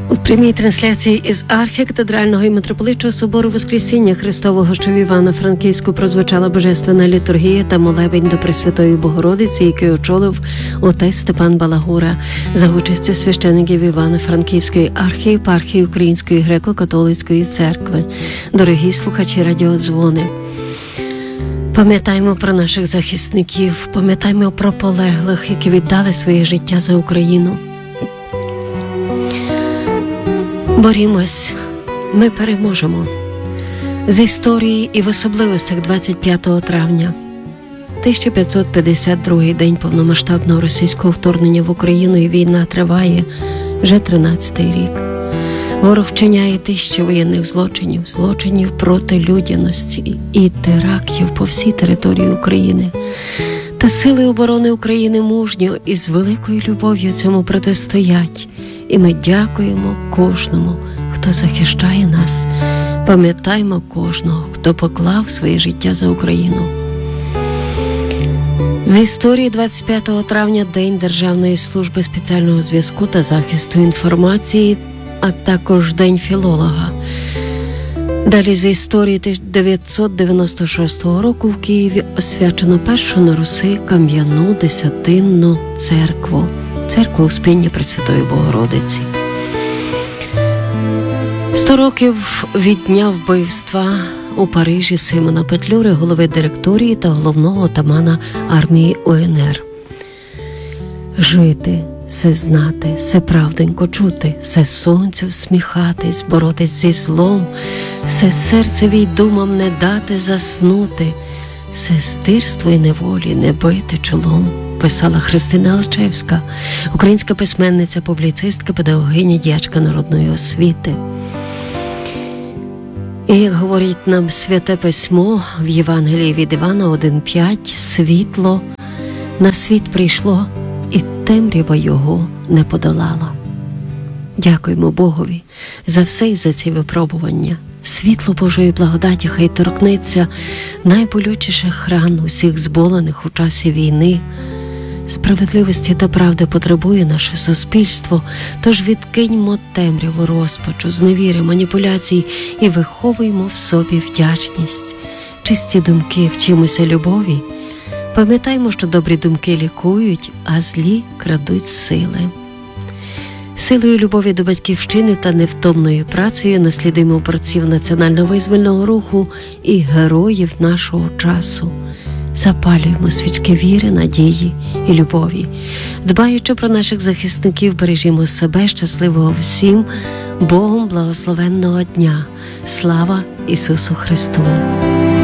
У прямій трансляції із архікатедрального і митрополитчого собору Воскресіння Христового, що в Івано-Франківську, прозвучала божественна літургія та молебень до Пресвятої Богородиці, який очолив отець Степан Балагура за участю священиків Івано-Франківської архієпархії Української греко-католицької церкви. Дорогі слухачі радіодзвони, пам'ятаємо про наших захисників, пам'ятаємо про полеглих, які віддали своє життя за Україну. Борімось, ми переможемо. З історії і в особливостях 25 травня. 1552-й день повномасштабного російського вторгнення в Україну, і війна триває вже 13-й рік. Ворог вчиняє тисячі воєнних злочинів проти людяності і терактів по всій території України. Та сили оборони України мужньо і з великою любов'ю цьому протистоять. І ми дякуємо кожному, хто захищає нас. Пам'ятаємо кожного, хто поклав своє життя за Україну. З історії 25 травня – День Державної служби спеціального зв'язку та захисту інформації, а також День філолога. Далі з історії 1996 року в Києві освячено першу на Руси кам'яну десятинну церкву. Церква Успіння Пресвятої Богородиці. 100 років від дня вбивства у Парижі Симона Петлюри, голови директорії та головного отамана армії УНР. Жити, се знати, се правденько чути, се сонцю всміхатись, боротись зі злом, се серцевій думам не дати заснути, се здирство й неволі не бити чолом. Писала Христина Алчевська, українська письменниця, публіцистка, педагогиня, діячка народної освіти. І, як говорить нам Святе Письмо в Євангелії від Івана 1:5, світло на світ прийшло, і темрява його не подолала. Дякуємо Богові за все і за ці випробування. Світло Божої благодаті хай торкнеться найболючіших ран усіх зболених у часі війни. Справедливості та правди потребує наше суспільство, тож відкиньмо темряву розпачу, зневіри, маніпуляцій і виховуймо в собі вдячність. Чисті думки, вчимося любові. Пам'ятаймо, що добрі думки лікують, а злі крадуть сили. Силою любові до батьківщини та невтомною працею наслідуємо борців національно-визвольного руху і героїв нашого часу. Запалюємо свічки віри, надії і любові. Дбаючи про наших захисників, бережімо себе. Щасливого всім, Богом благословенного дня. Слава Ісусу Христу!